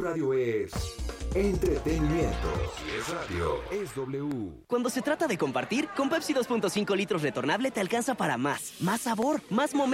Radio es entretenimiento. Si es radio, es W. Cuando se trata de compartir, con Pepsi 2.5 litros retornable te alcanza para más. Más sabor, más momentos.